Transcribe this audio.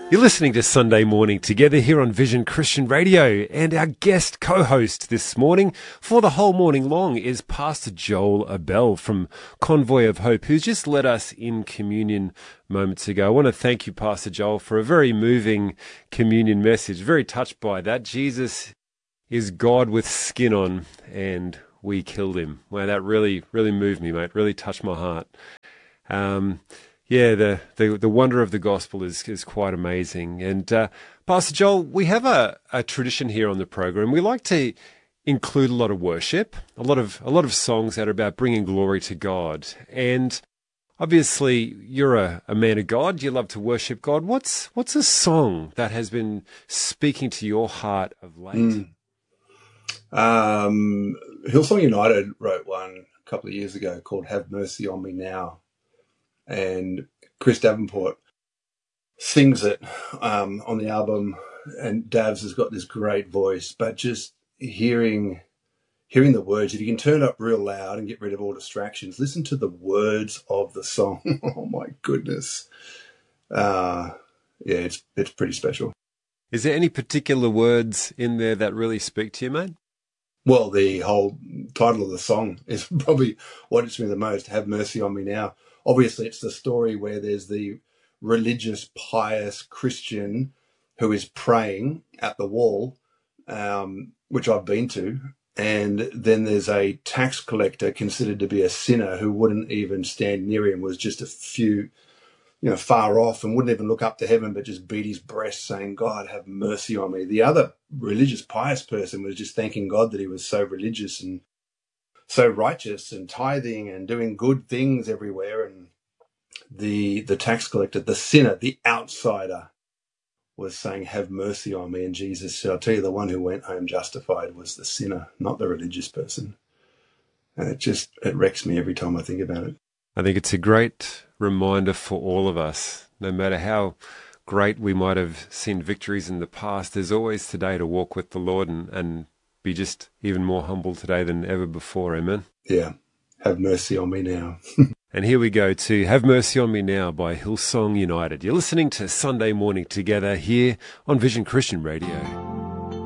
You're listening to Sunday Morning Together here on Vision Christian Radio, and our guest co-host this morning for the whole morning long is Pastor Joel Abell from Convoy of Hope, who's just led us in communion moments ago. I want to thank you, Pastor Joel, for a very moving communion message. Very touched by that. Jesus is God with skin on, and we killed him. Wow, that really moved me, mate. Really touched my heart. The wonder of the gospel is quite amazing. And Pastor Joel, we have a tradition here on the program. We like to include a lot of worship, a lot of songs that are about bringing glory to God. And obviously, you're a man of God. You love to worship God. What's a song that has been speaking to your heart of late? Hillsong United wrote one a couple of years ago called "Have Mercy on Me Now." And Chris Davenport sings it on the album, and Davs has got this great voice, but just hearing the words, if you can turn it up real loud and get rid of all distractions, listen to the words of the song. Oh my goodness. It's pretty special. Is there any particular words in there that really speak to you, mate? Well, the whole title of the song is probably what hits me the most, "Have Mercy on Me Now." Obviously, it's the story where there's the religious, pious Christian who is praying at the wall, which I've been to. And then there's a tax collector considered to be a sinner who wouldn't even stand near him, was just a few, far off, and wouldn't even look up to heaven, but just beat his breast saying, "God, have mercy on me." The other religious, pious person was just thanking God that he was so religious and so righteous and tithing and doing good things everywhere. And the tax collector, the sinner, the outsider, was saying, "Have mercy on me." And Jesus said, "I'll tell you, the one who went home justified was the sinner, not the religious person." And it wrecks me every time I think about it. I think it's a great reminder for all of us, no matter how great we might have seen victories in the past, there's always today to walk with the Lord and be just even more humble today than ever before. Amen. Yeah. Have mercy on me now. And here we go to "Have Mercy on Me Now" by Hillsong United. You're listening to Sunday Morning Together here on Vision Christian Radio.